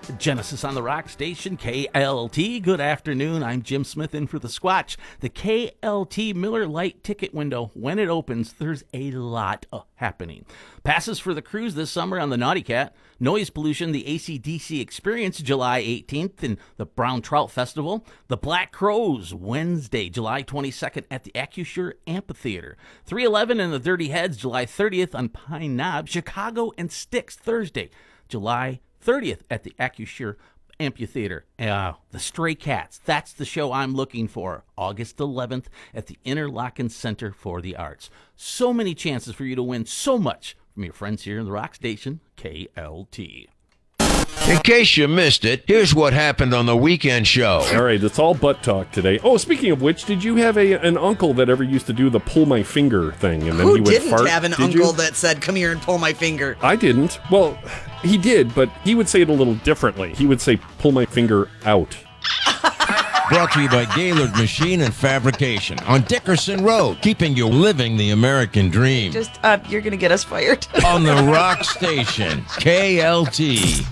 Genesis on the Rock Station, KLT. Good afternoon. I'm Jim Smith in for the Squatch. The KLT Miller Lite ticket window, when it opens, there's a lot happening. Passes for the cruise this summer on the Naughty Cat, Noise Pollution, the AC/DC Experience, July 18th, and the Brown Trout Festival, the Black Crows, Wednesday, July 22nd at the AccuSure Amphitheater, 311 and the Dirty Heads, July 30th on Pine Knob, Chicago and Styx, Thursday, July 30th at the AccuSure Amphitheater. The Stray Cats, that's the show I'm looking for. August 11th at the Interlochen Center for the Arts. So many chances for you to win so much from your friends here in the Rock Station, KLT. In case you missed it, here's what happened on the weekend show. All right, it's all butt talk today. Oh, speaking of which, did you have an uncle that ever used to do the pull my finger thing? And then Who he would didn't fart? have an uncle that said, come here and pull my finger? I didn't. Well, he did, but he would say it a little differently. He would say, pull my finger out. Brought to you by Gaylord Machine and Fabrication on Dickerson Road, keeping you living the American dream. Just, you're going to get us fired. On the Rock Station, KLT.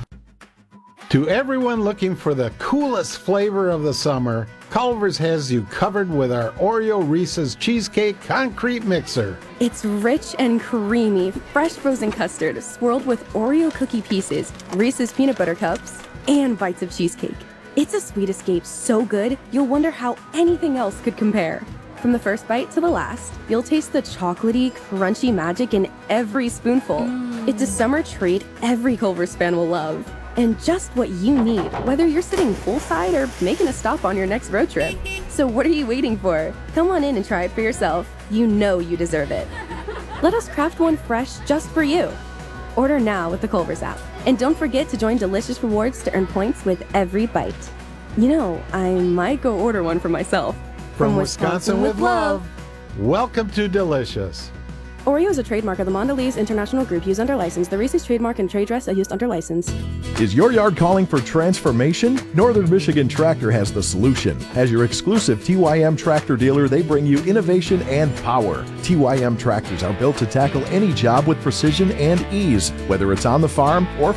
To everyone looking for the coolest flavor of the summer, Culver's has you covered with our Oreo Reese's Cheesecake Concrete Mixer. It's rich and creamy, fresh frozen custard swirled with Oreo cookie pieces, Reese's peanut butter cups, and bites of cheesecake. It's a sweet escape so good, you'll wonder how anything else could compare. From the first bite to the last, you'll taste the chocolatey, crunchy magic in every spoonful. It's a summer treat every Culver's fan will love. And just what you need, whether you're sitting poolside or making a stop on your next road trip. So what are you waiting for? Come on in and try it for yourself. You know you deserve it. Let us craft one fresh just for you. Order now with the Culver's app. And don't forget to join Delicious Rewards to earn points with every bite. You know, I might go order one for myself. From Wisconsin with love. Welcome to Delicious. Oreo is a trademark of the Mondelez International Group used under license. The Reese's trademark and trade dress are used under license. Is your yard calling for transformation? Northern Michigan Tractor has the solution. As your exclusive TYM tractor dealer, they bring you innovation and power. TYM tractors are built to tackle any job with precision and ease, whether it's on the farm or